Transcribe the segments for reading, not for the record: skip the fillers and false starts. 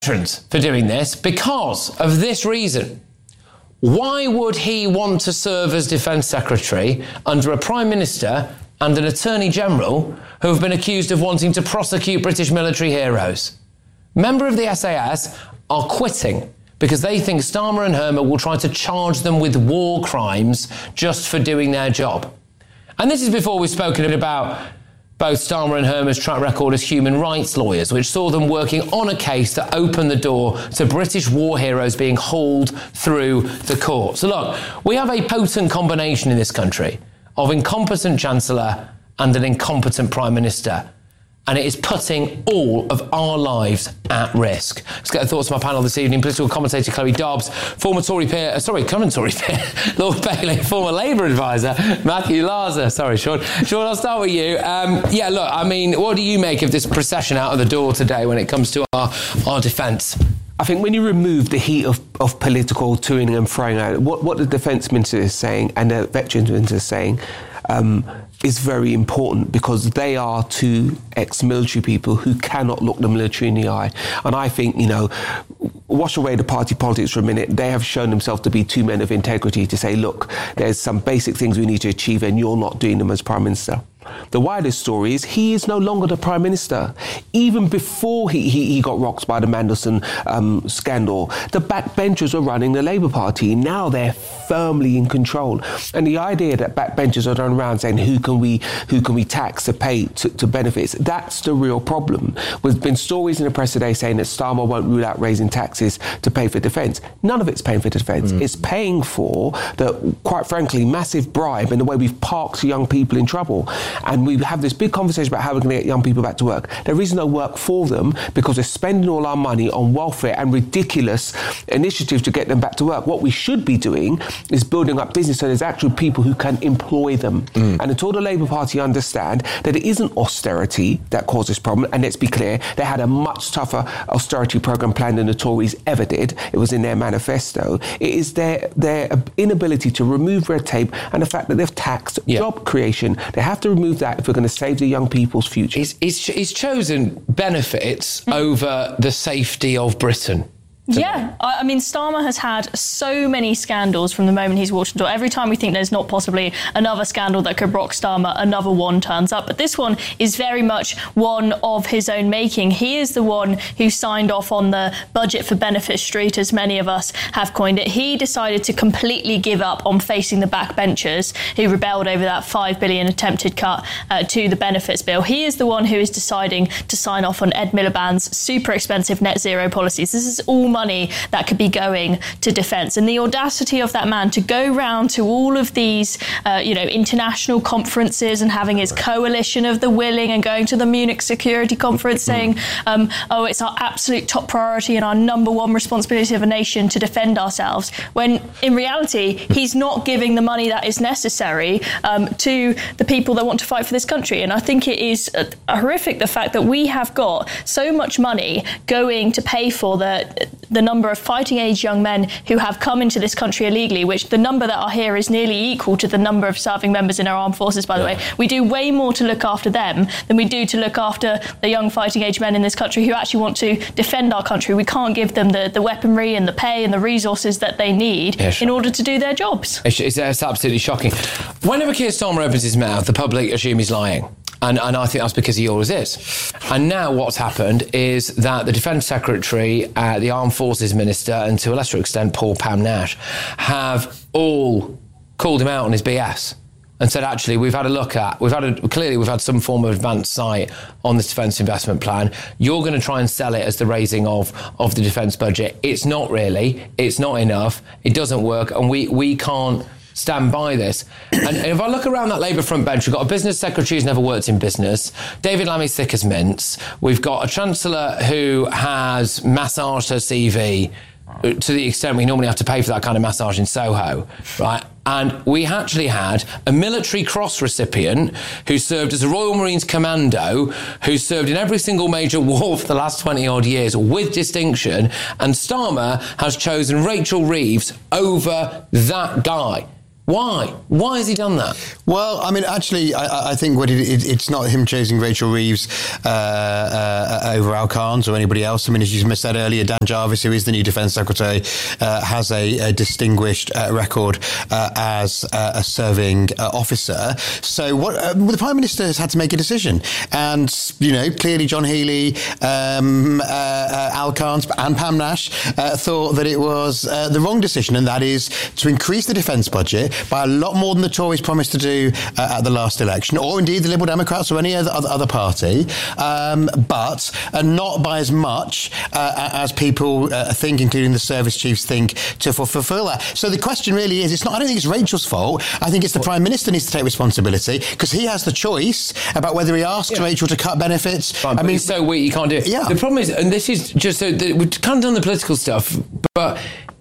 for doing this because of this reason. Why would he want to serve as Defence Secretary under a Prime Minister and an Attorney General who have been accused of wanting to prosecute British military heroes? Members of the SAS are quitting because they think Starmer and Hermer will try to charge them with war crimes just for doing their job. And this is before we've spoken about both Starmer and Hermer's track record as human rights lawyers, which saw them working on a case that opened the door to British war heroes being hauled through the court. So look, we have a potent combination in this country of incompetent Chancellor and an incompetent Prime Minister. And it is putting all of our lives at risk. Let's get the thoughts of my panel this evening. Political commentator Chloe Dobbs, former Tory peer, Lord Bailey, former Labour advisor Matthew Larser. Sorry, Sean. Sean, I'll start with you. What do you make of this procession out of the door today when it comes to our defence? I think when you remove the heat of political toing and throwing out, what the Defence Minister is saying and the Veterans Minister is saying is very important, because they are two ex-military people who cannot look the military in the eye. And I think, wash away the party politics for a minute. They have shown themselves to be two men of integrity to say, look, there's some basic things we need to achieve and you're not doing them as Prime Minister. The wider story is he is no longer the Prime Minister. Even before he got rocked by the Mandelson scandal, the backbenchers were running the Labour Party. Now they're firmly in control. And the idea that backbenchers are going around saying who can we tax to pay to benefits, that's the real problem. There's been stories in the press today saying that Starmer won't rule out raising taxes to pay for defence. None of it's paying for defence. It's paying for the, quite frankly, massive bribe in the way we've parked young people in trouble. And we have this big conversation about how we're going to get young people back to work. There is no work for them because we're spending all our money on welfare and ridiculous initiatives to get them back to work. What we should be doing is building up business so there's actual people who can employ them. And until the Labour Party understand that it isn't austerity that caused this problem, and let's be clear, they had a much tougher austerity programme planned than the Tories ever did. It was in their manifesto. It is their inability to remove red tape and the fact that they've taxed job creation. They have to remove that if we're going to save the young people's future. He's chosen benefits over the safety of Britain. Yeah, I mean, Starmer has had so many scandals from the moment he's walked into it. Every time we think there's not possibly another scandal that could rock Starmer, another one turns up. But this one is very much one of his own making. He is the one who signed off on the budget for Benefit Street, as many of us have coined it. He decided to completely give up on facing the backbenchers who rebelled over that $5 billion attempted cut to the benefits bill. He is the one who is deciding to sign off on Ed Miliband's super expensive net zero policies. This is all money that could be going to defence. And the audacity of that man to go round to all of these, international conferences and having his coalition of the willing and going to the Munich Security Conference saying, it's our absolute top priority and our number one responsibility of a nation to defend ourselves, when in reality, he's not giving the money that is necessary to the people that want to fight for this country. And I think it is horrific, the fact that we have got so much money going to pay for the number of fighting age young men who have come into this country illegally, which the number that are here is nearly equal to the number of serving members in our armed forces, by the way. We do way more to look after them than we do to look after the young fighting age men in this country who actually want to defend our country. We can't give them the weaponry and the pay and the resources that they need in order to do their jobs. It's absolutely shocking. Whenever Keir Starmer opens his mouth, the public assume he's lying. And I think that's because he always is. And now what's happened is that the Defence Secretary, the Armed Forces Minister, and to a lesser extent Paul Pam Nash, have all called him out on his BS and said, actually, we've had some form of advanced sight on this defence investment plan. You're going to try and sell it as the raising of the defence budget. It's not really. It's not enough. It doesn't work. And we can't stand by this. And if I look around that Labour front bench, we've got a business secretary who's never worked in business. David Lammy's thick as mince. We've got a chancellor who has massaged her CV to the extent we normally have to pay for that kind of massage in Soho, right? And we actually had a military cross recipient who served as a Royal Marines commando, who served in every single major war for the last 20 odd years with distinction. And Starmer has chosen Rachel Reeves over that guy. Why? Why has he done that? Well, I mean, actually, I think it's not him choosing Rachel Reeves over Al Carnes or anybody else. I mean, as you said earlier, Dan Jarvis, who is the new Defence Secretary, has a distinguished record as a serving officer. So the Prime Minister has had to make a decision. And, clearly John Healey, Al Carnes and Pam Nash thought that it was the wrong decision, and that is to increase the defence budget by a lot more than the Tories promised to do at the last election, or indeed the Liberal Democrats or any other party, but not by as much as people think, including the service chiefs think, to fulfil that. So the question really is, I don't think it's Rachel's fault. I think it's the Prime Minister needs to take responsibility, because he has the choice about whether he asks Rachel to cut benefits. Fine, I mean, it's so weak, you can't do it. Yeah. The problem is, and this is just so we've kind of done the political stuff, but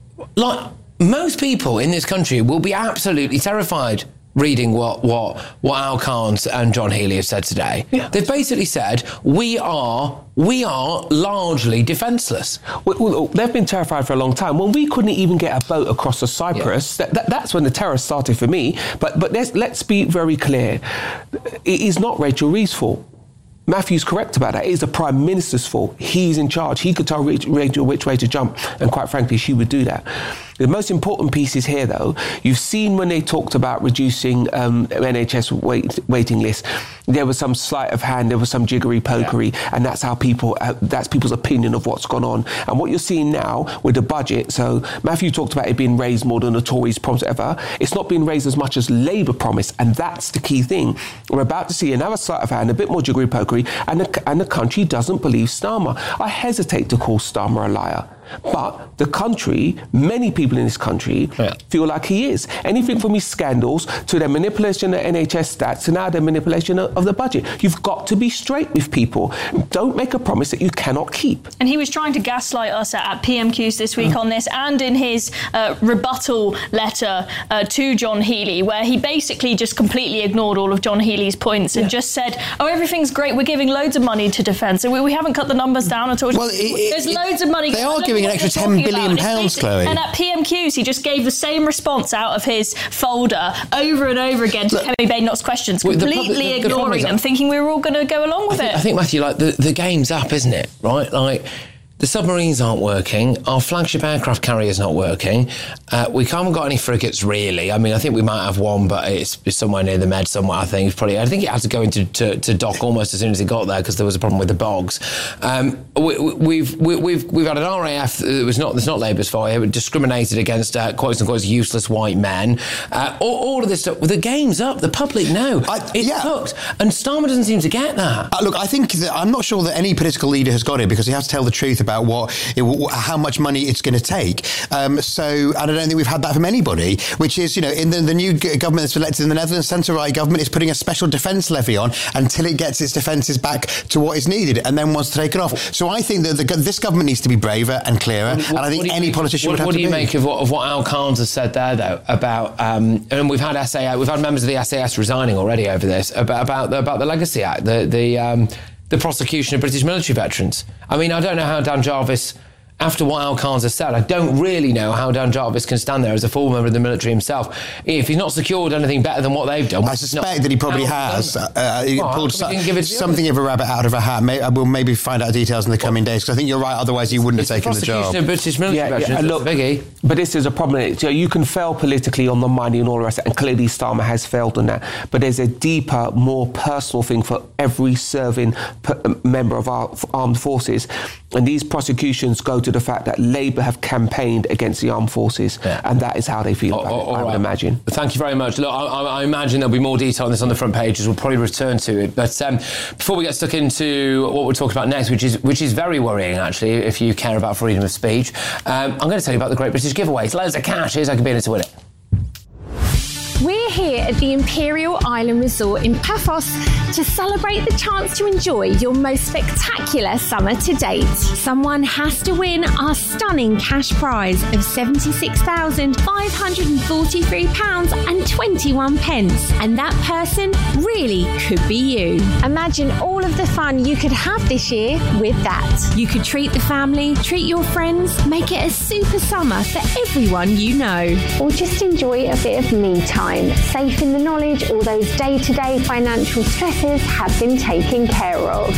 most people in this country will be absolutely terrified reading what Al Carnes and John Healey have said today. Yeah. They've basically said, we are largely defenceless. Well, they've been terrified for a long time. When we couldn't even get a boat across the Cyprus, that's when the terror started for me. But let's be very clear. It is not Rachel Reeves' fault. Matthew's correct about that. It is the Prime Minister's fault. He's in charge. He could tell Rachel which way to jump, and quite frankly, she would do that. The most important piece is here, though. You've seen when they talked about reducing NHS waiting lists, there was some sleight of hand, there was some jiggery-pokery, and that's how that's people's opinion of what's gone on. And what you're seeing now with the budget, so Matthew talked about it being raised more than the Tories promised ever. It's not being raised as much as Labour promised, and that's the key thing. We're about to see another sleight of hand, a bit more jiggery-pokery, and the country doesn't believe Starmer. I hesitate to call Starmer a liar. But the country, many people in this country feel like he is. Anything from his scandals to their manipulation of NHS stats to now their manipulation of the budget. You've got to be straight with people. Don't make a promise that you cannot keep. And he was trying to gaslight us at PMQs this week on this, and in his rebuttal letter to John Healey, where he basically just completely ignored all of John Healey's points and just said, everything's great, we're giving loads of money to defence. So we haven't cut the numbers down at all. Well, there's loads of money. They are giving an extra £10 billion, Chloe. And at PMQs, he just gave the same response out of his folder over and over again to Kemi Badenoch's questions, completely ignoring them, thinking we were all going to go along with it. I think, Matthew, the game's up, isn't it? Right? The submarines aren't working. Our flagship aircraft carrier's not working. We haven't got any frigates, really. I mean, I think we might have one, but it's somewhere near the Med somewhere, I think. I think it had to go into dock almost as soon as it got there because there was a problem with the bogs. We've had an RAF that's not Labour's fault. It discriminated against quotes unquote useless white men. All of this stuff. The game's up. The public know. It's cooked. And Starmer doesn't seem to get that. Look, I think I'm not sure that any political leader has got it, because he has to tell the truth about how much money it's going to take. And I don't think we've had that from anybody, which is, in the new government that's elected in the Netherlands, centre-right government is putting a special defence levy on until it gets its defences back to what is needed and then wants to take it off. So I think that this government needs to be braver and clearer, and I think any politician would have to be. What do you make of what Al Carnes has said there, though, about, and we've had members of the SAS resigning already over this, about the Legacy Act, the prosecution of British military veterans. I mean, I don't know how Dan Jarvis, after what Al Carnes has said, I don't really know how Dan Jarvis can stand there as a full member of the military himself. If he's not secured anything better than what they've done. I suspect that he probably has. He pulled something of a rabbit out of a hat. We'll maybe find out details in the coming days, because I think you're right, otherwise he wouldn't have taken the job. Prosecution of British military veterans, look, biggie. But this is a problem. You can fail politically on the money and all the rest, and clearly Starmer has failed on that. But there's a deeper, more personal thing for every serving member of our armed forces. And these prosecutions go to the fact that Labour have campaigned against the armed forces, and that is how they feel about it, I would imagine. Thank you very much. Look, I imagine there'll be more detail on this on the front pages. We'll probably return to it. But before we get stuck into what we're talking about next, which is very worrying, actually, if you care about freedom of speech, I'm going to tell you about the Great British Giveaway. It's loads of cash. Here's how you can be in it to win it. We We're here at the Imperial Island Resort in Paphos to celebrate the chance to enjoy your most spectacular summer to date. Someone has to win our stunning cash prize of £76,543.21, and that person really could be you. Imagine all of the fun you could have this year with that. You could treat the family, treat your friends, make it a super summer for everyone you know. Or just enjoy a bit of me time, safe in the knowledge all those day-to-day financial stresses have been taken care of.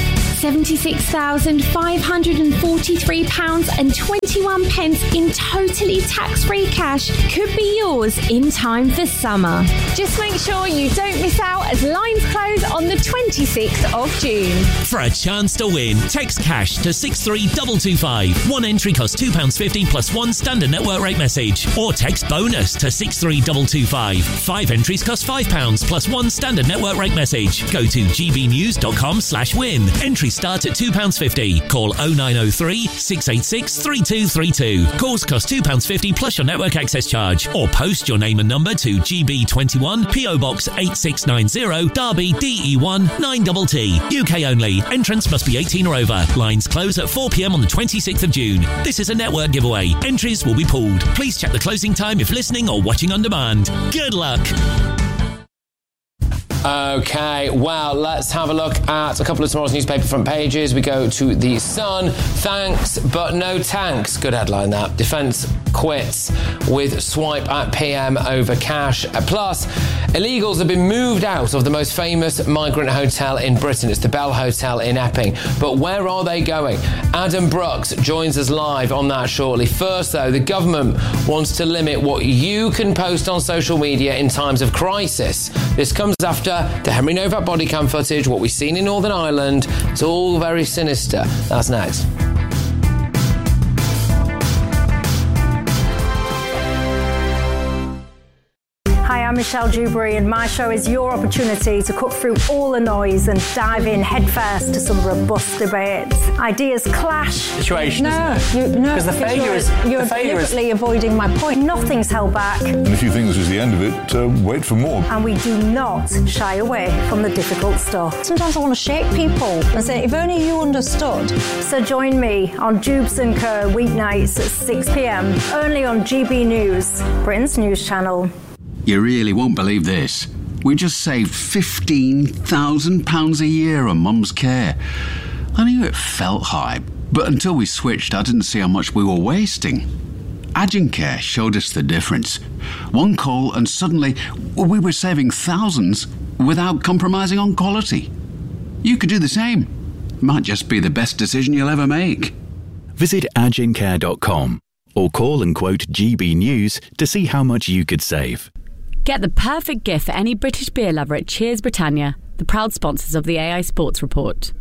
£76,543.21 in totally tax-free cash could be yours in time for summer. Just make sure you don't miss out as lines close on the 26th of June. For a chance to win, text cash to 63225. One entry costs £2.50 plus one standard network rate message. Or text bonus to 63225. 5 entries cost £5 plus one standard network rate message. Go to gbnews.com/win. Entries start at £2.50. Call 0903 686 3232. Calls cost £2.50 plus your network access charge. Or post your name and number to GB21 PO Box 8690 Derby DE1 9TT. UK only. Entrance must be 18 or over. Lines close at 4 p.m. on the 26th of June. This is a network giveaway. Entries will be pooled. Please check the closing time if listening or watching on demand. Good luck. Okay, well, let's have a look at a couple of tomorrow's newspaper front pages. We go to The Sun. Thanks, but no tanks. Good headline, that. Defence quits with swipe at PM over cash. Plus, illegals have been moved out of the most famous migrant hotel in Britain. It's the Bell Hotel in Epping. But where are they going? Adam Brooks joins us live on that shortly. First, though, the government wants to limit what you can post on social media in times of crisis. This comes after the Henry Novak body cam footage, what we've seen in Northern Ireland. It's all very sinister. That's next. Hi, I'm Michelle Dewberry, and my show is your opportunity to cut through all the noise and dive in headfirst to some robust debates. Ideas clash. Situation, No, isn't it? Because the failure is... You're deliberately avoiding my point. Nothing's held back. And if you think this is the end of it, wait for more. And we do not shy away from the difficult stuff. Sometimes I want to shake people and say, if only you understood. So join me on Dubes & Co. weeknights at 6 p.m, only on GB News, Britain's news channel. You really won't believe this. We just saved £15,000 a year on Mum's care. I knew it felt high, but until we switched, I didn't see how much we were wasting. Agencare showed us the difference. One call and suddenly we were saving thousands without compromising on quality. You could do the same. Might just be the best decision you'll ever make. Visit agencare.com or call and quote GB News to see how much you could save. Get the perfect gift for any British beer lover at Cheers Britannia, the proud sponsors of the AI Sports Report.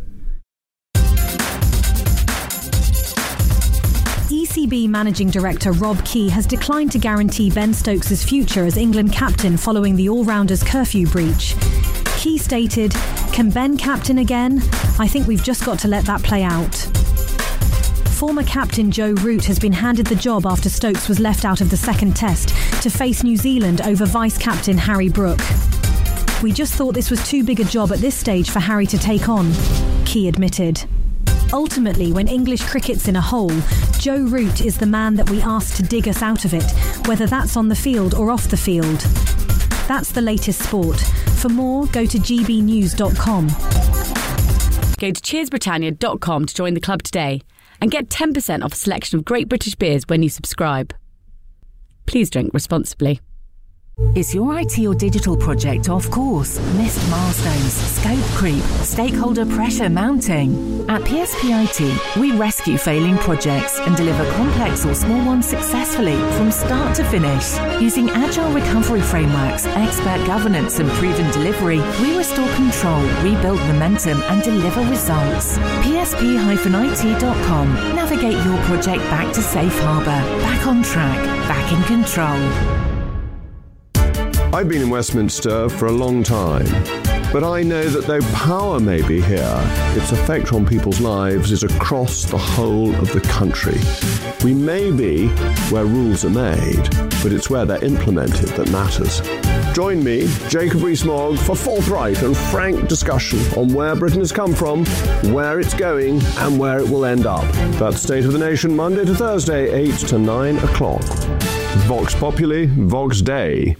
ECB Managing Director Rob Key has declined to guarantee Ben Stokes' future as England captain following the all-rounders curfew breach. Key stated, "Can Ben captain again? I think we've just got to let that play out." Former captain Joe Root has been handed the job after Stokes was left out of the second test to face New Zealand over vice-captain Harry Brook. "We just thought this was too big a job at this stage for Harry to take on," Key admitted. Ultimately, when English cricket's in a hole, Joe Root is the man that we asked to dig us out of it, whether that's on the field or off the field. That's the latest sport. For more, go to gbnews.com. Go to cheersbritannia.com to join the club today and get 10% off a selection of great British beers when you subscribe. Please drink responsibly. Is your IT or digital project off course? Missed milestones, scope creep, stakeholder pressure mounting? At PSP IT, we rescue failing projects and deliver complex or small ones successfully from start to finish. Using agile recovery frameworks, expert governance and proven delivery, we restore control, rebuild momentum and deliver results. PSP-IT.com. Navigate your project back to safe harbour, back on track, back in control. I've been in Westminster for a long time. But I know that though power may be here, its effect on people's lives is across the whole of the country. We may be where rules are made, but it's where they're implemented that matters. Join me, Jacob Rees-Mogg, for forthright and frank discussion on where Britain has come from, where it's going, and where it will end up. That's State of the Nation, Monday to Thursday, 8 to 9 o'clock. Vox Populi, Vox Dei.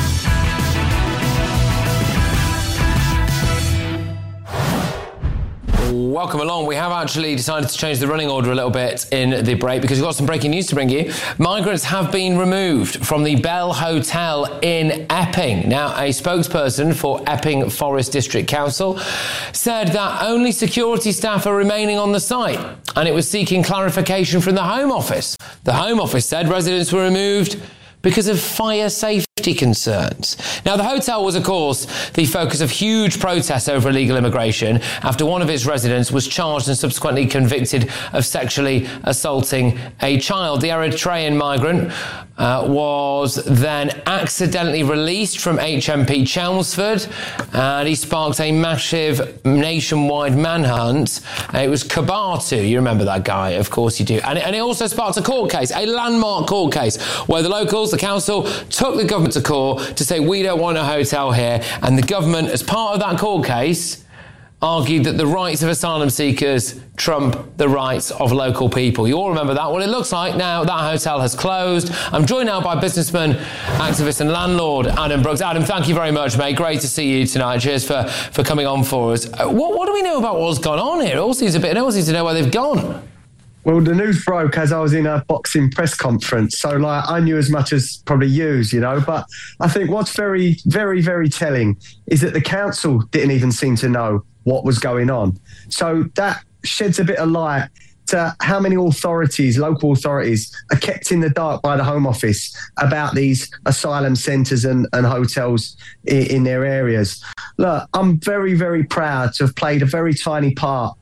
Welcome along. We have actually decided to change the running order a little bit in the break because we've got some breaking news to bring you. Migrants have been removed from the Bell Hotel in Epping. Now, a spokesperson for Epping Forest District Council said that only security staff are remaining on the site, and it was seeking clarification from the Home Office. The Home Office said residents were removed because of fire safety concerns. Now, the hotel was, of course, the focus of huge protests over illegal immigration after one of its residents was charged and subsequently convicted of sexually assaulting a child. The Eritrean migrant was then accidentally released from HMP Chelmsford, and he sparked a massive nationwide manhunt. It was Kabatu. You remember that guy, of course you do. And it also sparked a court case, a landmark court case, where the locals, the council, took the government to court to say, we don't want a hotel here. And the government, as part of that court case, argued that the rights of asylum seekers trump the rights of local people. You all remember that. Well, it looks like now that hotel has closed. I'm joined now by businessman, activist and landlord Adam Brooks. Adam, thank you very much, mate. Great to see you tonight. Cheers for coming on for us. What do we know about what's gone on here? It all seems a bit nosy to know where they've gone. Well, the news broke as I was in a boxing press conference. So, I knew as much as probably you know. But I think what's very, very, very telling is that the council didn't even seem to know what was going on. So that sheds a bit of light to how many authorities, local authorities, are kept in the dark by the Home Office about these asylum centres and hotels in their areas. Look, I'm very, very proud to have played a very tiny part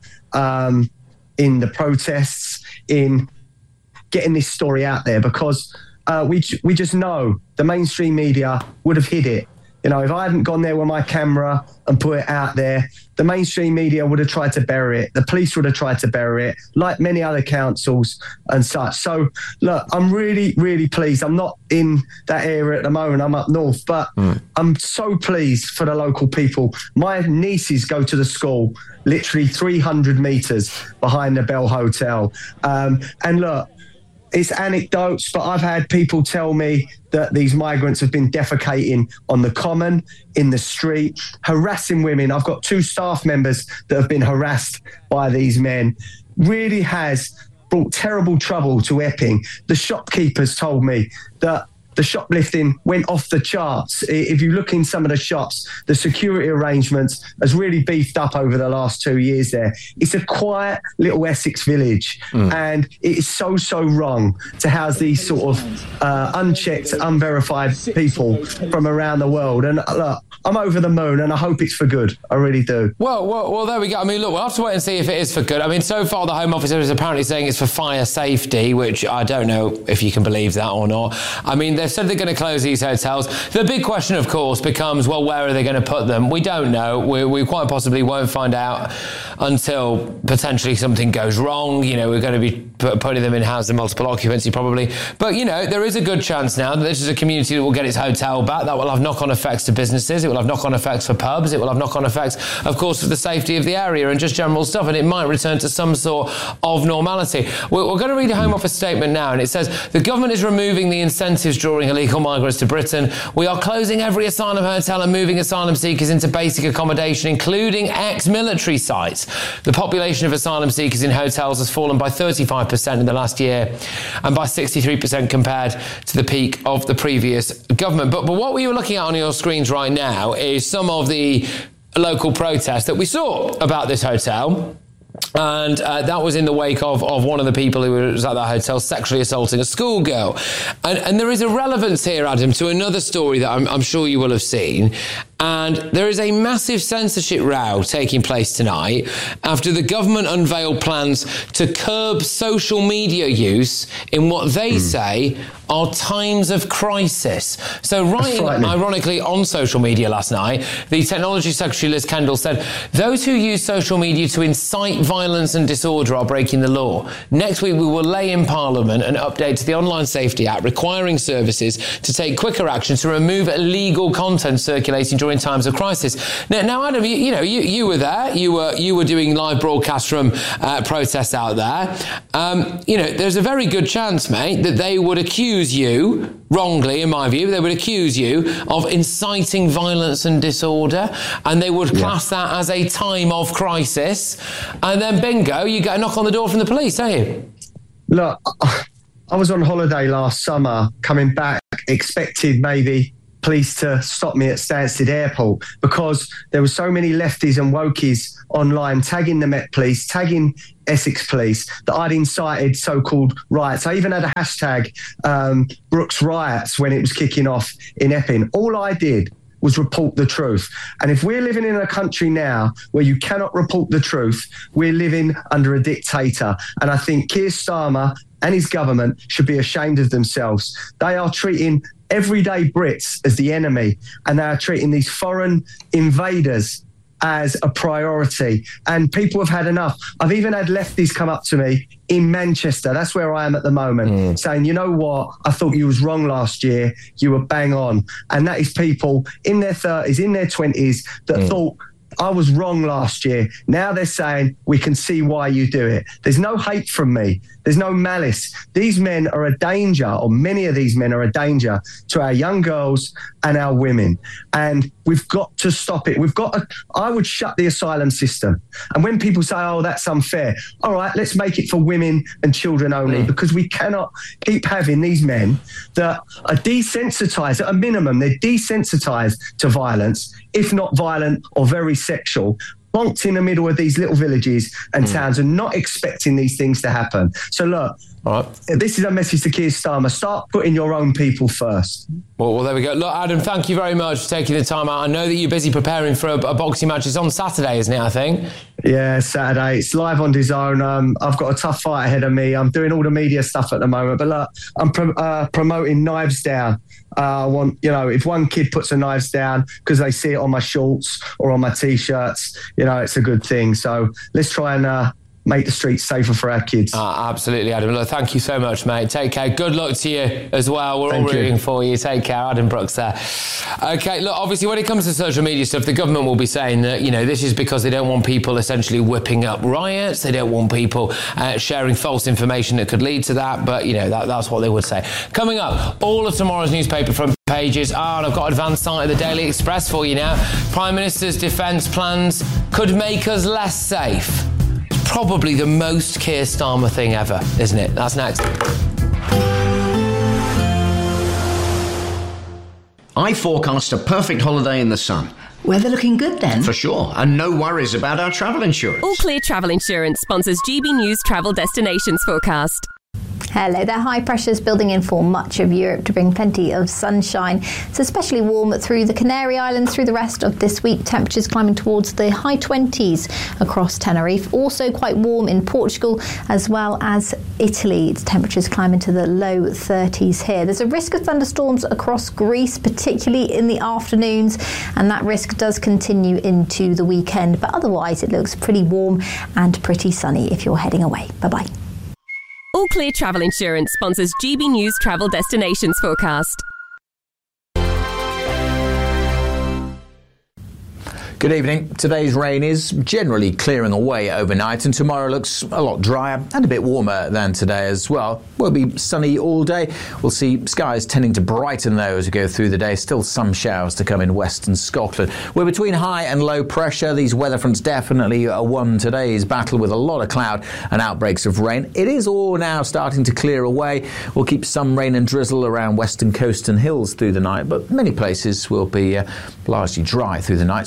in the protests, in getting this story out there, because we just know the mainstream media would have hid it. If I hadn't gone there with my camera and put it out there, the mainstream media would have tried to bury it. The police would have tried to bury it, like many other councils and such. So, look, I'm really, really pleased. I'm not in that area at the moment. I'm up north, but I'm so pleased for the local people. My nieces go to the school literally 300 metres behind the Bell Hotel. And look, it's anecdotes, but I've had people tell me that these migrants have been defecating on the common, in the street, harassing women. I've got 2 staff members that have been harassed by these men. Really has brought terrible trouble to Epping. The shopkeepers told me that the shoplifting went off the charts. If you look in some of the shops, the security arrangements has really beefed up over the last 2 years there. It's a quiet little Essex village, and it is so, so wrong to house these sort of unchecked, unverified people from around the world. And look, I'm over the moon, and I hope it's for good. I really do. Well, there we go. I mean, look, we'll have to wait and see if it is for good. I mean, so far the Home Office is apparently saying it's for fire safety, which I don't know if you can believe that or not. I mean, they've said they're going to close these hotels. The big question, of course, becomes, well, where are they going to put them? We don't know. We quite possibly won't find out until potentially something goes wrong. We're going to be putting them in housing multiple occupancy probably. But, there is a good chance now that this is a community that will get its hotel back. That will have knock-on effects to businesses. It will have knock-on effects for pubs. It will have knock-on effects, of course, for the safety of the area and just general stuff. And it might return to some sort of normality. We're going to read a Home Office statement now, and it says, the government is removing the incentives drawing illegal migrants to Britain. We are closing every asylum hotel and moving asylum seekers into basic accommodation, including ex-military sites. The population of asylum seekers in hotels has fallen by 35% in the last year and by 63% compared to the peak of the previous government. But what we were looking at on your screens right now is some of the local protests that we saw about this hotel. And that was in the wake of one of the people who was at that hotel sexually assaulting a schoolgirl. And there is a relevance here, Adam, to another story that I'm sure you will have seen. And there is a massive censorship row taking place tonight after the government unveiled plans to curb social media use in what they say are times of crisis. So writing, ironically, on social media last night, the Technology Secretary Liz Kendall said, those who use social media to incite violence and disorder are breaking the law. Next week, we will lay in Parliament an update to the Online Safety Act requiring services to take quicker action to remove illegal content circulating during times of crisis. Now Adam, you were there. You were doing live broadcasts from protests out there. There's a very good chance, mate, that they would accuse you, wrongly in my view, they would accuse you of inciting violence and disorder, and they would class that as a time of crisis, and then bingo, you get a knock on the door from the police, don't you? Look, I was on holiday last summer, coming back, expected maybe police to stop me at Stansted Airport because there were so many lefties and wokies online tagging the Met Police, tagging Essex Police, that I'd incited so-called riots. I even had a hashtag, Brooks Riots, when it was kicking off in Epping. All I did was report the truth. And if we're living in a country now where you cannot report the truth, we're living under a dictator. And I think Keir Starmer and his government should be ashamed of themselves. They are treating everyday Brits as the enemy, and they are treating these foreign invaders as a priority, and people have had enough. I've even had lefties come up to me in Manchester, that's where I am at the moment, saying, you know what, I thought you was wrong last year, you were bang on. And that is people in their 30s, in their 20s that thought, I was wrong last year. Now they're saying, we can see why you do it. There's no hate from me. There's no malice. These men are a danger, or many of these men are a danger to our young girls and our women. And we've got to stop it. I would shut the asylum system. And when people say, oh, that's unfair, all right, let's make it for women and children only, because we cannot keep having these men that are desensitized. At a minimum, they're desensitized to violence, if not violent or very sexual, bonked in the middle of these little villages and towns and not expecting these things to happen. So look, this is a message to Keir Starmer. Start putting your own people first. Well, there we go. Look, Adam, thank you very much for taking the time out. I know that you're busy preparing for a boxing match. It's on Saturday, isn't it, I think? Yeah, Saturday. It's live on DAZN. I've got a tough fight ahead of me. I'm doing all the media stuff at the moment. But look, I'm promoting Knives Down. I want, if one kid puts a Knives Down because they see it on my shorts or on my T-shirts, it's a good thing. So let's try and make the streets safer for our kids. Absolutely, Adam. Look, thank you so much, mate. Take care. Good luck to you as well. We're all rooting for you. Take care. Adam Brooks there. Okay, look, obviously when it comes to social media stuff, the government will be saying that, this is because they don't want people essentially whipping up riots. They don't want people sharing false information that could lead to that. But, that's what they would say. Coming up, all of tomorrow's newspaper front pages. And I've got advanced sight of the Daily Express for you now. Prime Minister's defence plans could make us less safe. Probably the most Keir Starmer thing ever, isn't it? That's next. I forecast a perfect holiday in the sun. Weather looking good then? For sure, and no worries about our travel insurance. All Clear Travel Insurance sponsors GB News Travel Destinations Forecast. Hello there. High pressures building in for much of Europe to bring plenty of sunshine. It's especially warm through the Canary Islands through the rest of this week. Temperatures climbing towards the high 20s across Tenerife. Also quite warm in Portugal as well as Italy. It's temperatures climbing to the low 30s here. There's a risk of thunderstorms across Greece, particularly in the afternoons, and that risk does continue into the weekend. But otherwise, it looks pretty warm and pretty sunny if you're heading away. Bye-bye. All Clear Travel Insurance sponsors GB News Travel Destinations Forecast. Good evening. Today's rain is generally clearing away overnight, and tomorrow looks a lot drier and a bit warmer than today as well. Will be sunny all day. We'll see skies tending to brighten though as we go through the day. Still some showers to come in western Scotland. We're between high and low pressure. These weather fronts definitely won today's battle with a lot of cloud and outbreaks of rain. It is all now starting to clear away. We'll keep some rain and drizzle around western coast and hills through the night, but many places will be largely dry through the night. Some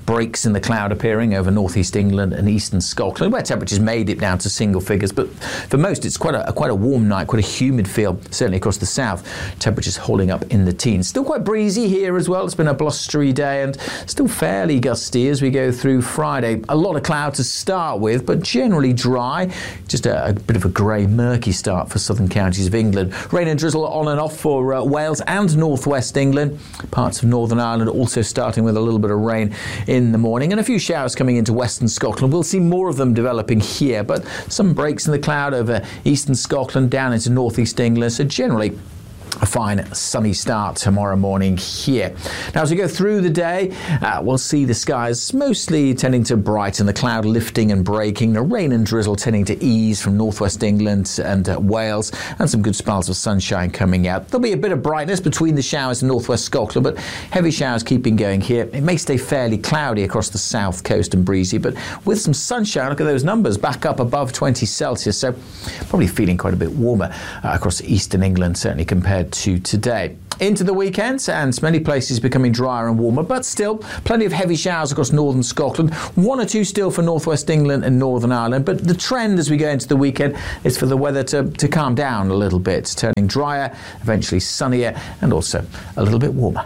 breaks in the cloud appearing over northeast England and eastern Scotland, where temperatures may dip down to single figures. But for most, it's quite a warm night, quite a humid feel, certainly across the south. Temperatures holding up in the teens. Still quite breezy here as well. It's been a blustery day and still fairly gusty as we go through Friday. A lot of cloud to start with, but generally dry. Just a bit of a grey, murky start for southern counties of England. Rain and drizzle on and off for Wales and northwest England. Parts of Northern Ireland also starting with a little bit of rain in the morning, and a few showers coming into western Scotland. We'll see more of them developing here, but some breaks in the cloud over eastern Scotland down into northeast England. So generally a fine sunny start tomorrow morning here. Now, as we go through the day, we'll see the skies mostly tending to brighten, the cloud lifting and breaking, the rain and drizzle tending to ease from northwest England and Wales, and some good spells of sunshine coming out. There'll be a bit of brightness between the showers in northwest Scotland, but heavy showers keeping going here. It may stay fairly cloudy across the south coast and breezy, but with some sunshine. Look at those numbers, back up above 20 Celsius, so probably feeling quite a bit warmer across eastern England, certainly compared to today. Into the weekend, and many places becoming drier and warmer, but still plenty of heavy showers across northern Scotland. 1 or 2 still for northwest England and Northern Ireland, but the trend as we go into the weekend is for the weather to calm down a little bit, turning drier, eventually sunnier, and also a little bit warmer.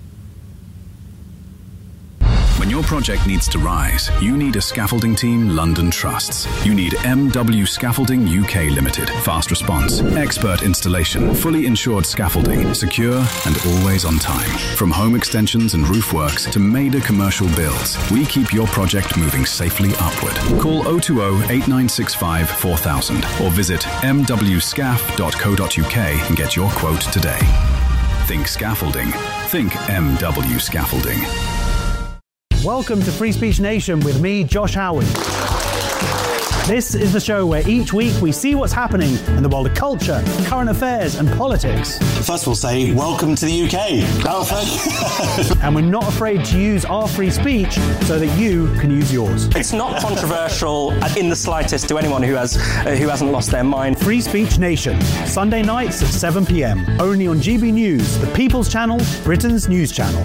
When your project needs to rise, you need a scaffolding team London trusts. You need MW Scaffolding UK Limited. Fast response, expert installation, fully insured scaffolding, secure and always on time. From home extensions and roof works to major commercial builds, we keep your project moving safely upward. Call 020 8965 4000 or visit mwscaf.co.uk and get your quote today. Think scaffolding. Think MW Scaffolding. Welcome to Free Speech Nation with me, Josh Howard. This is the show where each week we see what's happening in the world of culture, current affairs and politics. First we'll say, welcome to the UK. And we're not afraid to use our free speech so that you can use yours. It's not controversial in the slightest to anyone who hasn't lost their mind. Free Speech Nation, Sunday nights at 7 p.m, only on GB News, the People's Channel, Britain's news channel.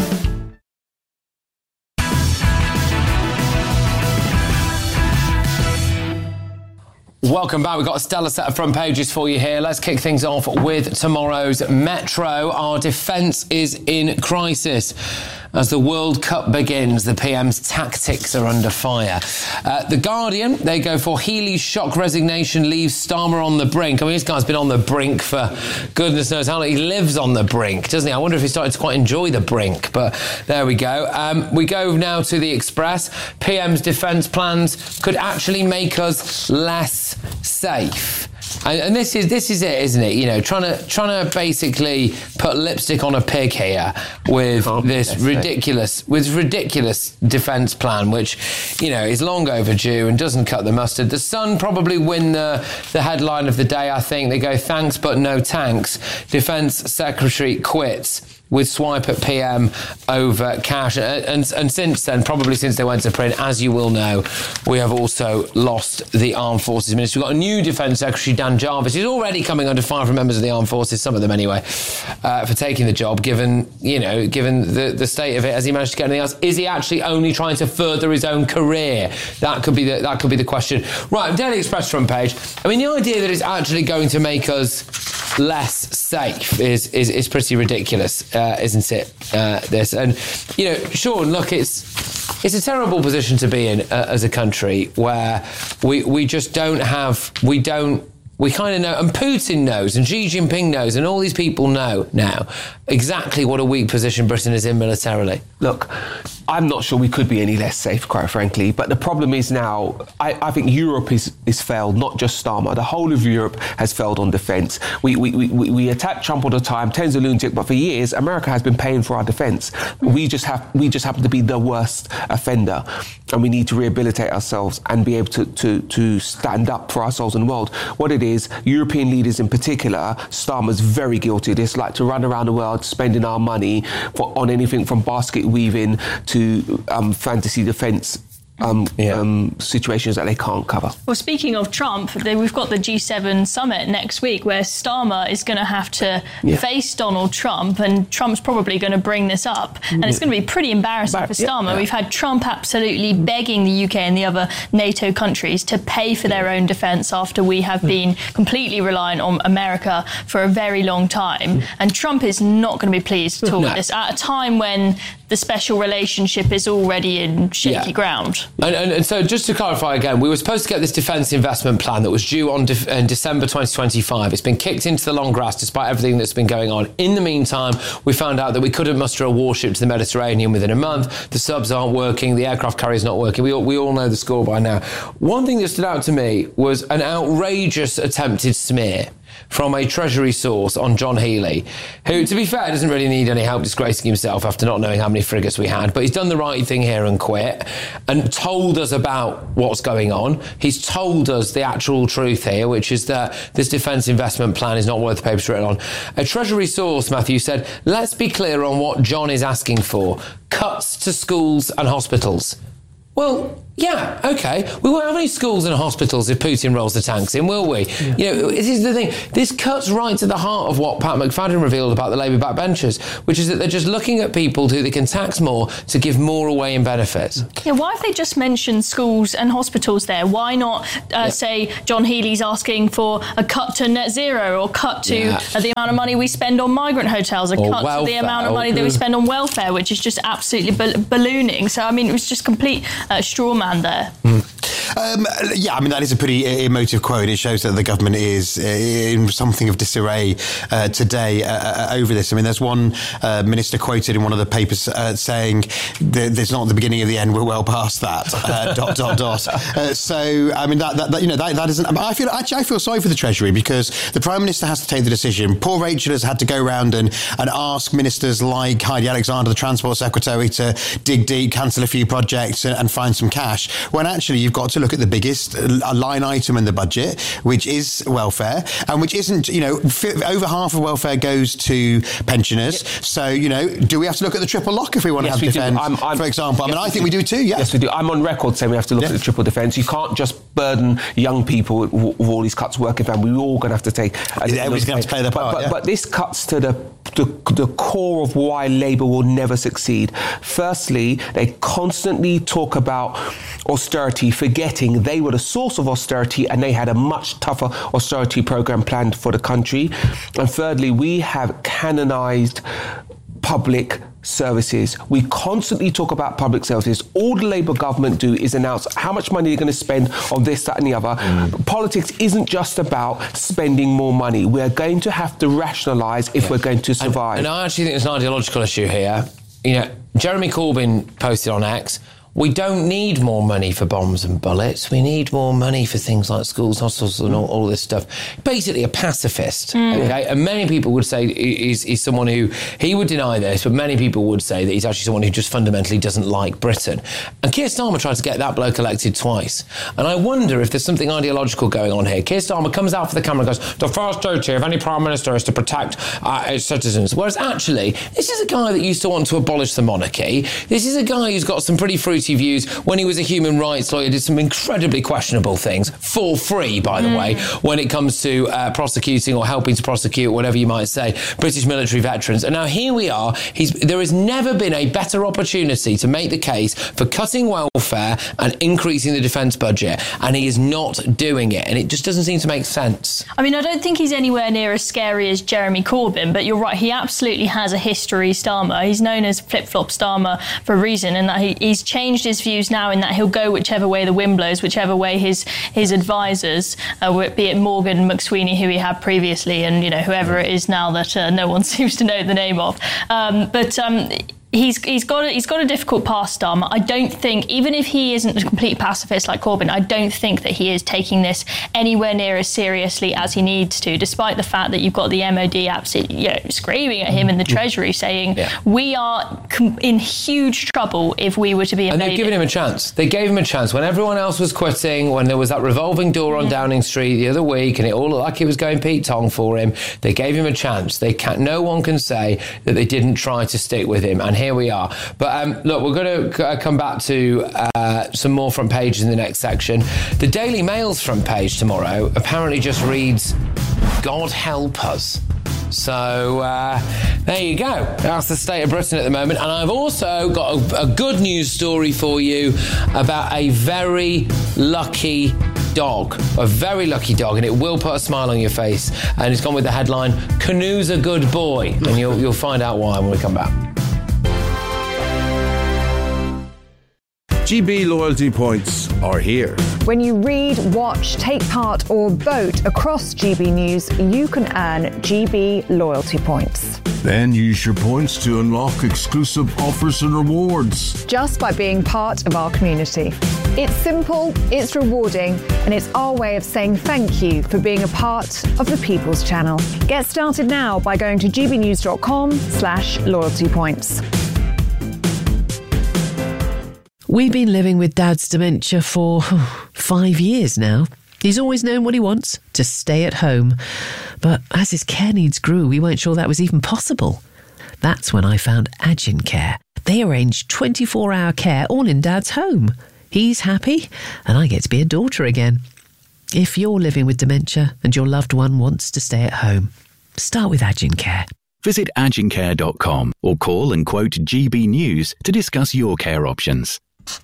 Welcome back. We've got a stellar set of front pages for you here. Let's kick things off with tomorrow's Metro. Our defence is in crisis. As the World Cup begins, the PM's tactics are under fire. The Guardian, they go for Healey's shock resignation leaves Starmer on the brink. I mean, this guy's been on the brink for goodness knows how long. He lives on the brink, doesn't he? I wonder if he's starting to quite enjoy the brink, but there we go. We go now to the Express. PM's defence plans could actually make us less safe. And this is it, isn't it? You know, trying to basically put lipstick on a pig here with this ridiculous defence plan, which, you know, is long overdue and doesn't cut the mustard. The Sun probably win the headline of the day. I think they go thanks but no tanks. Defence Secretary quits with swipe at PM over cash. And since then, probably since they went to print, as you will know, we have also lost the Armed Forces Minister. We've got a new Defence Secretary, Dan Jarvis. He's already coming under fire from members of the Armed Forces, some of them anyway, for taking the job, given the state of it. Has he managed to get anything else? Is he actually only trying to further his own career? That could be the question. Right, Daily Express front page. I mean, the idea that it's actually going to make us less safe is pretty ridiculous. Isn't it? This, and you know, Sean, look, it's a terrible position to be in as a country where we just don't have, we kind of know, and Putin knows, and Xi Jinping knows, and all these people know now exactly what a weak position Britain is in militarily. Look, I'm not sure we could be any less safe, quite frankly. But the problem is now, I think Europe is failed, not just Starmer. The whole of Europe has failed on defence. We attack Trump all the time, Tens a lunatic, but for years, America has been paying for our defence. We just happen to be the worst offender, and we need to rehabilitate ourselves and be able to stand up for ourselves in the world. What it is, European leaders in particular, Starmer's very guilty. It's like to run around the world spending our money on anything from basket weaving to fantasy defence situations that they can't cover. Well, speaking of Trump, we've got the G7 summit next week where Starmer is going to have to face Donald Trump, and Trump's probably going to bring this up. And it's going to be pretty embarrassing for Starmer. We've had Trump absolutely begging the UK and the other NATO countries to pay for their own defence after we have been completely reliant on America for a very long time. And Trump is not going to be pleased at all with this at a time when the special relationship is already in shaky ground. And so just to clarify again, we were supposed to get this defence investment plan that was due in December 2025. It's been kicked into the long grass despite everything that's been going on. In the meantime, we found out that we couldn't muster a warship to the Mediterranean within a month. The subs aren't working. The aircraft carrier's not working. We all know the score by now. One thing that stood out to me was an outrageous attempted smear from a Treasury source on John Healey, who, to be fair, doesn't really need any help disgracing himself after not knowing how many frigates we had, but he's done the right thing here and quit and told us about what's going on. He's told us the actual truth here, which is that this defence investment plan is not worth the paper it's written on. A Treasury source, Matthew, said, let's be clear on what John is asking for. Cuts to schools and hospitals. Well, yeah, OK. We won't have any schools and hospitals if Putin rolls the tanks in, will we? Yeah. You know, this is the thing. This cuts right to the heart of what Pat McFadden revealed about the Labour backbenchers, which is that they're just looking at people who they can tax more to give more away in benefits. Yeah, why have they just mentioned schools and hospitals there? Why not say John Healey's asking for a cut to net zero or cut to the amount of money we spend on migrant hotels, cut to the amount of money that we spend on welfare, which is just absolutely ballooning. So, I mean, it was just complete straw man there. Yeah, I mean, that is a pretty emotive quote. It shows that the government is in something of disarray today over this. I mean, there's one minister quoted in one of the papers saying there's not the beginning of the end, we're well past that, ... So, I mean, that isn't... I feel sorry for the Treasury because the Prime Minister has to take the decision. Poor Rachel has had to go round and ask ministers like Heidi Alexander, the Transport Secretary, to dig deep, cancel a few projects and find some cash, when actually you've got to look at the biggest line item in the budget, which is welfare, and which isn't, over half of welfare goes to pensioners. So, do we have to look at the triple lock if we want to have defence, for example? I mean, I think we do too, Yes, we do. I'm on record saying we have to look at the triple defence. You can't just burden young people with all these cuts working families. We're all going to have to take... Everybody's going to have to play their part, but this cuts to the core of why Labour will never succeed. Firstly, they constantly talk about austerity, forgetting they were the source of austerity and they had a much tougher austerity programme planned for the country. And thirdly, we have canonised public services. We constantly talk about public services. All the Labour government do is announce how much money they're going to spend on this, that and the other. Politics isn't just about spending more money. We're going to have to rationalise if we're going to survive. And I actually think there's an ideological issue here. Jeremy Corbyn posted on X, we don't need more money for bombs and bullets. We need more money for things like schools, hospitals and all this stuff. Basically a pacifist, okay? And many people would say he's someone who, he would deny this, but many people would say that he's actually someone who just fundamentally doesn't like Britain. And Keir Starmer tried to get that bloke elected twice. And I wonder if there's something ideological going on here. Keir Starmer comes out for the camera and goes, the first duty of any Prime Minister is to protect its citizens. Whereas actually, this is a guy that used to want to abolish the monarchy. This is a guy who's got some pretty fruity views. When he was a human rights lawyer, did some incredibly questionable things for free, by the way, when it comes to prosecuting or helping to prosecute, whatever you might say, British military veterans. And now here we are. There has never been a better opportunity to make the case for cutting welfare and increasing the defence budget, and he is not doing it, and it just doesn't seem to make sense. I mean, I don't think he's anywhere near as scary as Jeremy Corbyn, but you're right, he absolutely has a history, Starmer. He's known as Flip-Flop Starmer for a reason, and that he's changed his views now in that he'll go whichever way the wind blows, whichever way his advisors, be it Morgan McSweeney, who he had previously, and whoever it is now that no one seems to know the name of. He's got a difficult past, Starmer. I don't think, even if he isn't a complete pacifist like Corbyn, I don't think that he is taking this anywhere near as seriously as he needs to, despite the fact that you've got the MOD absolutely screaming at him in the Treasury saying, we are in huge trouble if we were to be invaded. And they've given him a chance. They gave him a chance. When everyone else was quitting, when there was that revolving door on Downing Street the other week and it all looked like it was going Pete Tong for him, they gave him a chance. No one can say that they didn't try to stick with him. And here we are. But look, we're going to come back to some more front pages in the next section. The Daily Mail's front page tomorrow apparently just reads, God help us. So there you go. That's the state of Britain at the moment. And I've also got a good news story for you about a very lucky dog. A very lucky dog, and it will put a smile on your face. And it's gone with the headline, Canu's a good boy. And you'll find out why when we come back. GB loyalty points are here. When you read, watch, take part or vote across GB News, you can earn GB loyalty points. Then use your points to unlock exclusive offers and rewards. Just by being part of our community. It's simple, it's rewarding, and it's our way of saying thank you for being a part of the People's Channel. Get started now by going to gbnews.com/loyalty points. We've been living with Dad's dementia for 5 years now. He's always known what he wants, to stay at home. But as his care needs grew, we weren't sure that was even possible. That's when I found Agincare. They arrange 24-hour care all in Dad's home. He's happy, and I get to be a daughter again. If you're living with dementia and your loved one wants to stay at home, start with Agincare. Visit agincare.com or call and quote GB News to discuss your care options.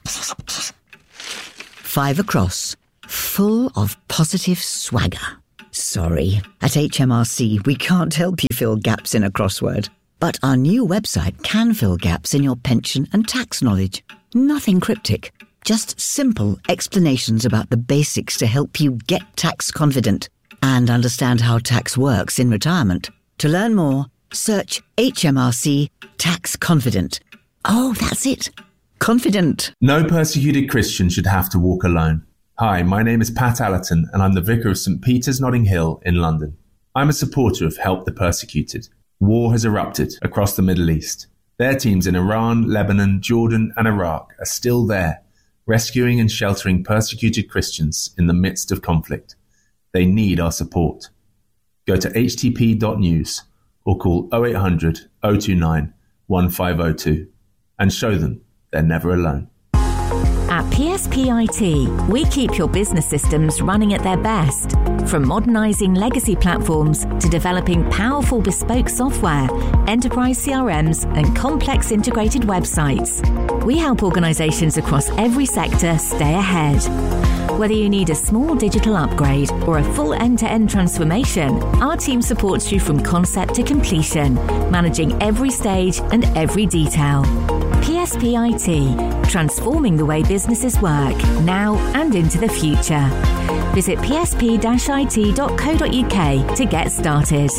5 across, full of positive swagger. Sorry, at HMRC we can't help you fill gaps in a crossword. But our new website can fill gaps in your pension and tax knowledge. Nothing cryptic, just simple explanations about the basics to help you get tax confident and understand how tax works in retirement. To learn more, search HMRC Tax Confident. Oh, that's it. Confident. No persecuted Christian should have to walk alone. Hi, my name is Pat Allerton and I'm the Vicar of St Peter's Notting Hill in London. I'm a supporter of Help the Persecuted. War has erupted across the Middle East. Their teams in Iran, Lebanon, Jordan and Iraq are still there, rescuing and sheltering persecuted Christians in the midst of conflict. They need our support. Go to htp.news or call 0800 029 1502 and show them they're never alone. At PSPIT, we keep your business systems running at their best. From modernising legacy platforms to developing powerful bespoke software, enterprise CRMs and complex integrated websites. We help organisations across every sector stay ahead. Whether you need a small digital upgrade or a full end-to-end transformation, our team supports you from concept to completion, managing every stage and every detail. PSPIT, transforming the way businesses work, now and into the future. Visit psp-it.co.uk to get started.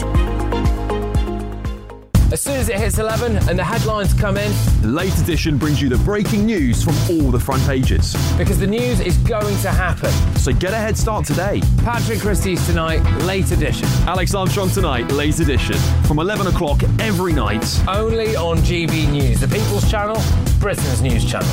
As soon as it hits 11 and the headlines come in, the Late Edition brings you the breaking news from all the front pages. Because the news is going to happen. So get a head start today. Patrick Christie's tonight, Late Edition. Alex Armstrong tonight, Late Edition. From 11 o'clock every night. Only on GB News, the People's Channel, Britain's news channel.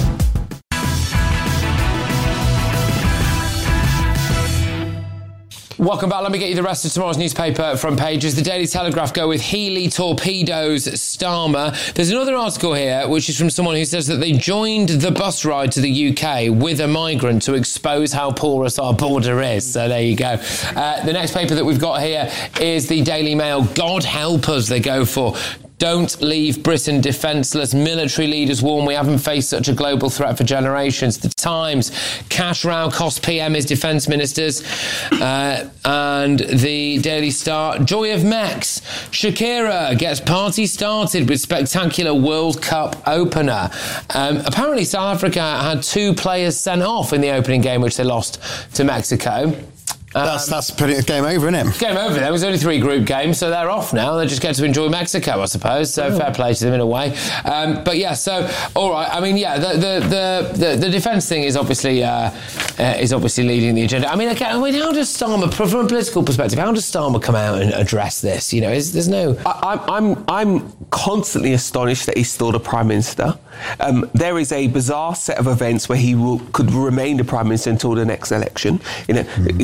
Welcome back. Let me get you the rest of tomorrow's newspaper front pages. The Daily Telegraph go with Healy torpedoes Starmer. There's another article here which is from someone who says that they joined the bus ride to the UK with a migrant to expose how porous our border is. So there you go. The next paper that we've got here is the Daily Mail. God help us, they go for. Don't leave Britain defenceless. Military leaders warn we haven't faced such a global threat for generations. The Times, cash row cost PM his defence ministers. And the Daily Star, joy of Mex. Shakira gets party started with spectacular World Cup opener. Apparently South Africa had 2 players sent off in the opening game, which they lost to Mexico. That's pretty game over, isn't it? Game over. There was only 3 group games, so they're off now. They just get to enjoy Mexico, I suppose. So fair play to them in a way. But yeah, so all right. I mean, yeah, the defence thing is obviously leading the agenda. I mean, how does Starmer, from a political perspective, how does Starmer come out and address this? You know, there's no. I'm constantly astonished that he's still the Prime Minister. There is a bizarre set of events where he could remain the Prime Minister until the next election. You know,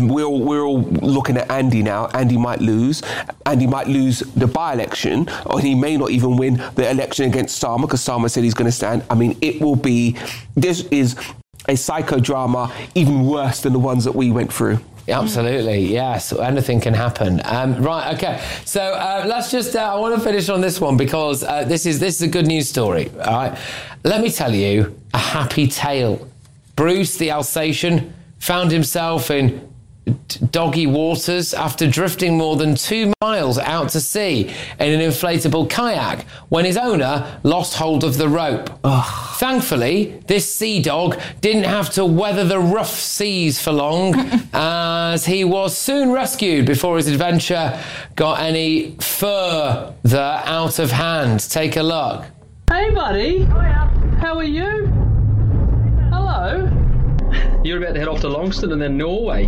we're all looking at Andy now. Andy might lose. Andy might lose the by-election, or he may not even win the election against Starmer, because Starmer said he's going to stand. I mean, this is a psychodrama even worse than the ones that we went through. Absolutely, yes. Anything can happen. Right, okay. So let's just. I want to finish on this one because this is a good news story. All right. Let me tell you a happy tale. Bruce, the Alsatian, found himself in doggy waters after drifting more than 2 miles out to sea in an inflatable kayak when his owner lost hold of the rope. Thankfully, this sea dog didn't have to weather the rough seas for long, as he was soon rescued before his adventure got any further out of hand. Take a look. Hey buddy, how are you? Hello. You're about to head off to Longston and then Norway.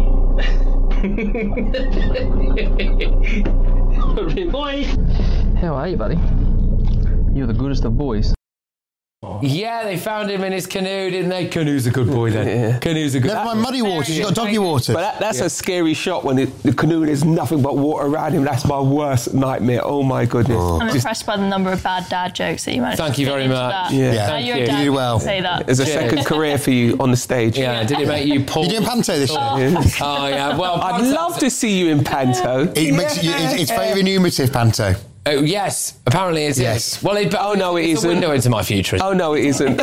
Boy. How are you, buddy? You're the goodest of boys. Yeah, they found him in his canoe, didn't they? Canoe's a good boy then. Yeah. Canoe's a good boy. Never mind muddy waters, you've got doggy water. But that's a scary shot when the canoe, there's nothing but water around him. That's my worst nightmare. Oh my goodness. I'm impressed by the number of bad dad jokes that you managed Thank to you fit very into much. that. Yeah. Now you're a dad, You did well. say that. There's a second career for you on the stage. Yeah, did it make you pull? You doing panto this year? Oh, yeah. Well, I'd love to see you in panto. It's very remunerative, panto. Oh, yes, apparently it is. Well, oh no, it it's isn't. a window into my future. Oh no, it isn't.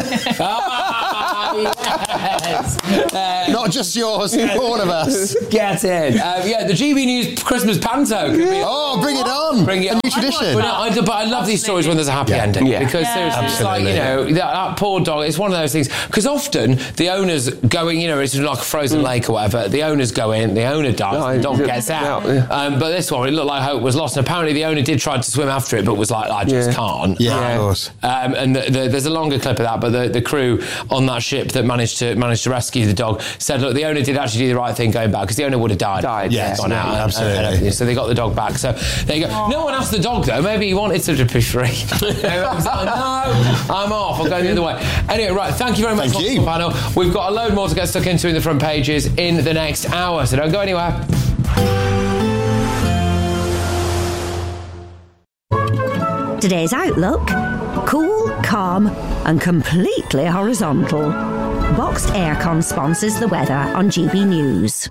Yes. Not just yours, all of us. Get in. Yeah, the GB News Christmas panto. Could be, bring it on. Bring it a on. new tradition. But I love these stories when there's a happy ending. Yeah. Because seriously, it's like, you know, that poor dog, it's one of those things. Because often the owner's going, you know, it's like a frozen lake or whatever. The owners go in, the owner dies, the dog gets out. But this one, it looked like hope was lost. And apparently the owner did try to swim after it, but was like, I just can't. Yeah, of course. And there's a longer clip of that, but the crew on that ship that managed to rescue the dog said, look, the owner did actually do the right thing going back, because the owner would have died. Yes, gone out, absolutely. So they got the dog back. So there you go. No one asked the dog though. Maybe he wanted to be free. I was like, no, I'm off. I'll go the other way. Anyway, right. Thank you very much, panel. We've got a load more to get stuck into in the front pages in the next hour. So don't go anywhere. Today's outlook: cool, calm and completely horizontal. Boxed Aircon sponsors the weather on GB News.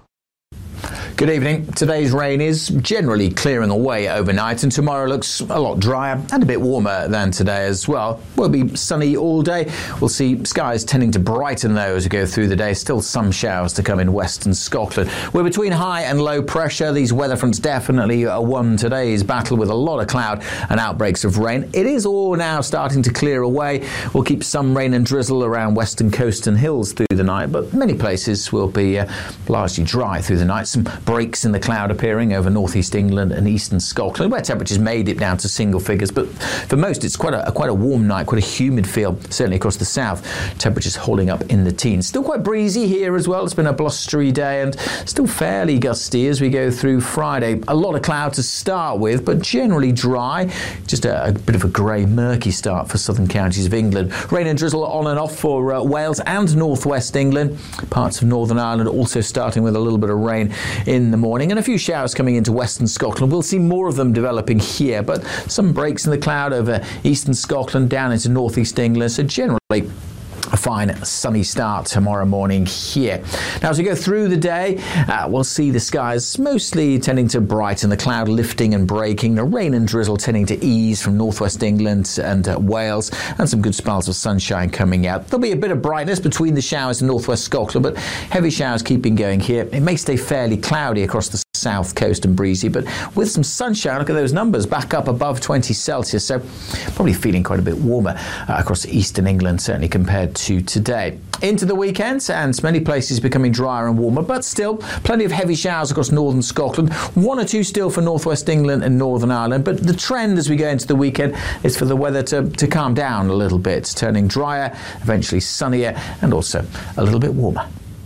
Good evening. Today's rain is generally clearing away overnight, and tomorrow looks a lot drier and a bit warmer than today as well. Will be sunny all day. We'll see skies tending to brighten though as we go through the day. Still some showers to come in western Scotland. We're between high and low pressure. These weather fronts definitely won today's battle with a lot of cloud and outbreaks of rain. It is all now starting to clear away. We'll keep some rain and drizzle around western coast and hills through the night, but many places will be largely dry through the night. Some breaks in the cloud appearing over northeast England and eastern Scotland, where temperatures may dip down to single figures, but for most it's quite a warm night, quite a humid feel, certainly across the south. Temperatures holding up in the teens. Still quite breezy here as well. It's been a blustery day and still fairly gusty as we go through Friday. A lot of cloud to start with, but generally dry. Just a bit of a grey, murky start for southern counties of England. Rain and drizzle on and off for Wales and northwest England. Parts of Northern Ireland also starting with a little bit of rain in the morning, and a few showers coming into western Scotland. We'll see more of them developing here, but some breaks in the cloud over eastern Scotland down into northeast England, so generally a fine sunny start tomorrow morning here. Now as we go through the day, we'll see the skies mostly tending to brighten, the cloud lifting and breaking, the rain and drizzle tending to ease from northwest England and Wales, and some good spells of sunshine coming out. There'll be a bit of brightness between the showers in northwest Scotland, but heavy showers keeping going here. It may stay fairly cloudy across the south coast and breezy, but with some sunshine. Look at those numbers, back up above 20 Celsius, so probably feeling quite a bit warmer across eastern England, certainly compared to today. Into the weekend, and many places becoming drier and warmer, but still plenty of heavy showers across northern Scotland. One or two still for northwest England and Northern Ireland, but the trend as we go into the weekend is for the weather to calm down a little bit, turning drier, eventually sunnier, and also a little bit warmer.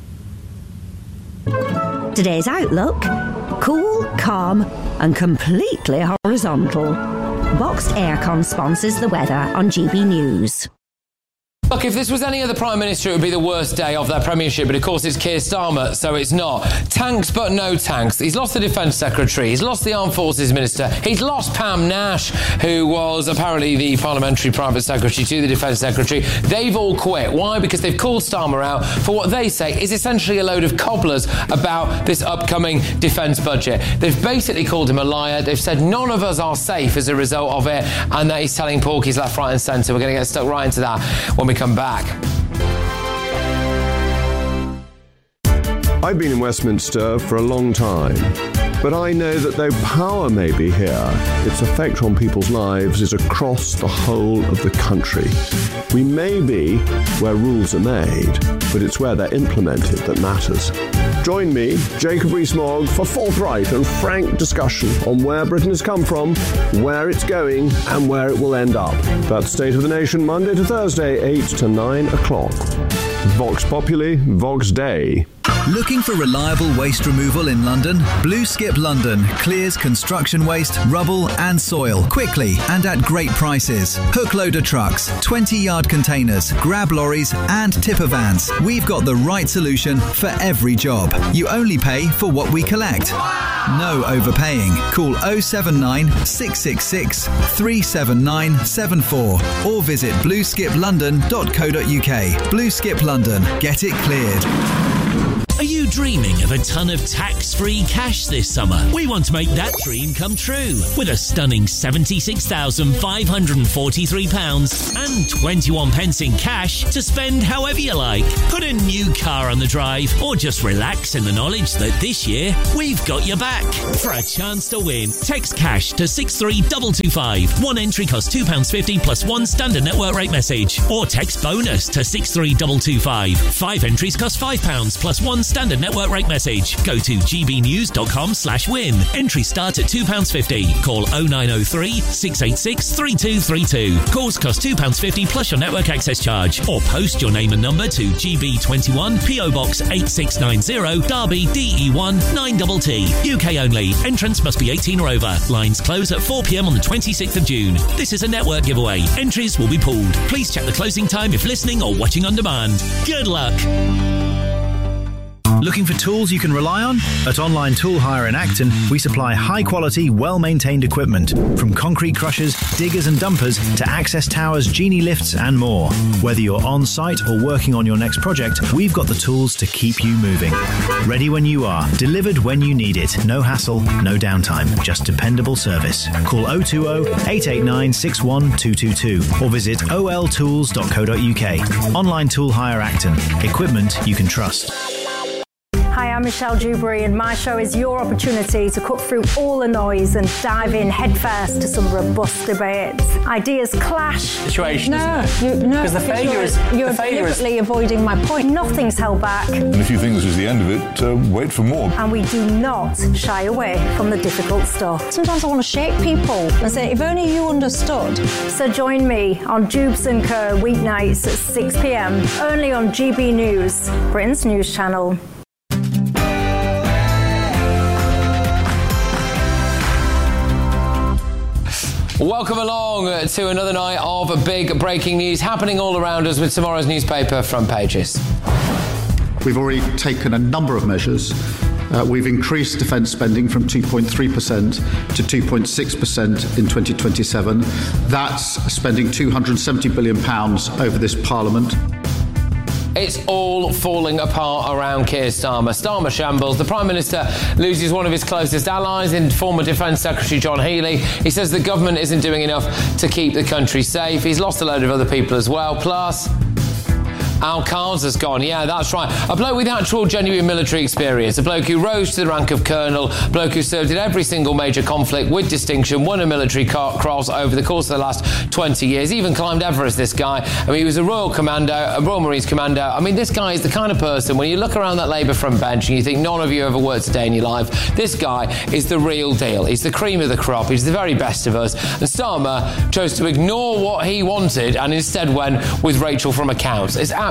Today's outlook: cool, calm and completely horizontal. Boxed Aircon sponsors the weather on GB News. Look, if this was any other Prime Minister, it would be the worst day of their premiership, but of course it's Keir Starmer, so it's not. Tanks but no tanks. He's lost the Defence Secretary, he's lost the Armed Forces Minister, he's lost Pam Nash, who was apparently the Parliamentary Private Secretary to the Defence Secretary. They've all quit. Why? Because they've called Starmer out for what they say is essentially a load of cobblers about this upcoming defence budget. They've basically called him a liar. They've said none of us are safe as a result of it, and that he's telling porkies left, right and centre. We're going to get stuck right into that when we come back. I've been in Westminster for a long time, but I know that though power may be here, its effect on people's lives is across the whole of the country. We may be where rules are made, but it's where they're implemented that matters. Join me, Jacob Rees-Mogg, for forthright and frank discussion on where Britain has come from, where it's going, and where it will end up. That's State of the Nation, Monday to Thursday, 8 to 9 o'clock. Vox Populi, Vox Dei. Looking for reliable waste removal in London? Blue Skip London clears construction waste, rubble and soil quickly and at great prices. Hook loader trucks, 20-yard containers, grab lorries and tipper vans. We've got the right solution for every job. You only pay for what we collect. No overpaying. Call 079 666 37974 or visit blueskiplondon.co.uk. Blue Skip London. Get it cleared. Are you dreaming of a ton of tax-free cash this summer? We want to make that dream come true with a stunning £76,543 and 21 pence in cash to spend however you like. Put a new car on the drive or just relax in the knowledge that this year we've got your back. For a chance to win, text cash to 63225. One entry costs £2.50 plus one standard network rate message. Or text bonus to 63225. 5 entries cost £5 plus one standard network rate message. Go to gbnews.com/win. Entry start at £2.50. Call 0903 686 3232. Calls cost £2.50 plus your network access charge. Or post your name and number to GB21 PO Box 8690 Derby DE1 9TT. UK only. Entrance must be 18 or over. Lines close at 4 p.m. on the 26th of June. This is a network giveaway. Entries will be pooled. Please check the closing time if listening or watching on demand. Good luck. Looking for tools you can rely on? At Online Tool Hire in Acton, we supply high-quality, well-maintained equipment, from concrete crushers, diggers and dumpers to access towers, genie lifts and more. Whether you're on-site or working on your next project, we've got the tools to keep you moving. Ready when you are, delivered when you need it. No hassle, no downtime, just dependable service. Call 020-889-61222 or visit oltools.co.uk. Online Tool Hire Acton. Equipment you can trust. Hi, I'm Michelle Dewberry, and my show is your opportunity to cut through all the noise and dive in headfirst to some robust debates. Ideas clash. Situation. Because the failure is you're deliberately avoiding my point. Nothing's held back. And if you think this is the end of it, wait for more. And we do not shy away from the difficult stuff. Sometimes I want to shake people and say, if only you understood. So join me on Jubes & Co. weeknights at 6 p.m. only on GB News, Britain's news channel. Welcome along to another night of big breaking news happening all around us with tomorrow's newspaper front pages. We've already taken a number of measures. We've increased defence spending from 2.3% to 2.6% in 2027. That's spending £270 billion over this Parliament. It's all falling apart around Keir Starmer. Starmer shambles. The Prime Minister loses one of his closest allies in former Defence Secretary John Healey. He says the government isn't doing enough to keep the country safe. He's lost a load of other people as well. Plus, Al Carnes has gone. Yeah, that's right. A bloke with actual genuine military experience. A bloke who rose to the rank of colonel. A bloke who served in every single major conflict with distinction. Won a military cross over the course of the last 20 years. Even climbed Everest, this guy. I mean, he was a Royal Commando, a Royal Marines Commando. I mean, this guy is the kind of person, when you look around that Labour front bench and you think none of you ever worked a day in your life, this guy is the real deal. He's the cream of the crop. He's the very best of us. And Starmer chose to ignore what he wanted and instead went with Rachel from Accounts. It's absolutely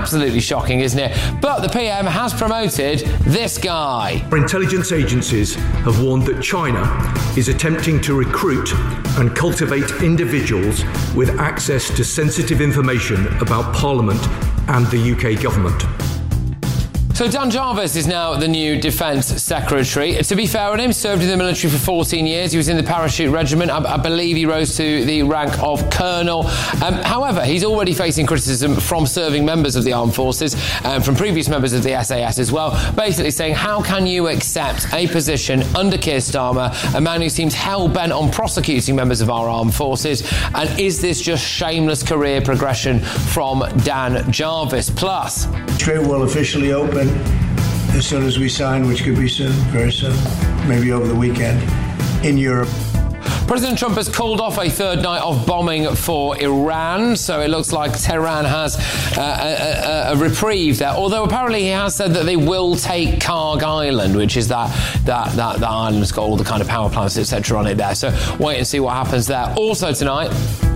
Absolutely shocking, isn't it? But the PM has promoted this guy. Our intelligence agencies have warned that China is attempting to recruit and cultivate individuals with access to sensitive information about Parliament and the UK government. So Dan Jarvis is now the new Defence Secretary. To be fair on him, served in the military for 14 years. He was in the Parachute Regiment. I believe he rose to the rank of Colonel. However, he's already facing criticism from serving members of the armed forces and from previous members of the SAS as well, basically saying, how can you accept a position under Keir Starmer, a man who seems hell-bent on prosecuting members of our armed forces? And is this just shameless career progression from Dan Jarvis? Plus, Trade will officially open as soon as we sign, which could be soon, very soon, maybe over the weekend, in Europe. President Trump has called off a third night of bombing for Iran, so it looks like Tehran has a reprieve there. Although apparently he has said that they will take Karg Island, which is that island that's got all the kind of power plants, etc. on it there. So wait and see what happens there. Also tonight,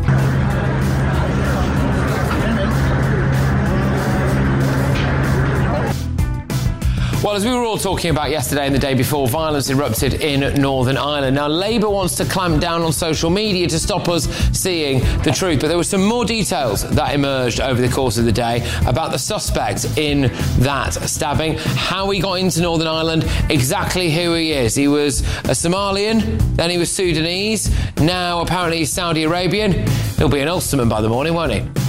well, as we were all talking about yesterday and the day before, violence erupted in Northern Ireland. Now, Labour wants to clamp down on social media to stop us seeing the truth. But there were some more details that emerged over the course of the day about the suspect in that stabbing, how he got into Northern Ireland, exactly who he is. He was a Somalian, then he was Sudanese, now apparently he's Saudi Arabian. He'll be an Ulsterman by the morning, won't he?